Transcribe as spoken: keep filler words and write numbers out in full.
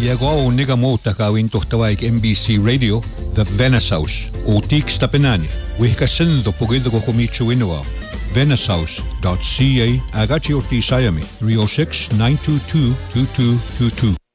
Piago nega mota ka win tohtawaik M B C Radio, The Venice House, o Tix Tapenani. Wihka sindo pugido ko kumichu inua. venice house dot c a agati orti sayami three oh six, nine two two, two two two two.